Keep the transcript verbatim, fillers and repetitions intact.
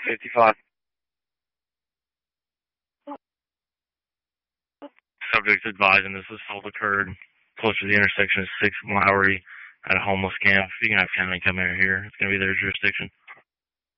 fifty-five. Subject advising this assault occurred close to the intersection of sixth and Lowry at a homeless camp. You can have county come in here. It's going to be their jurisdiction.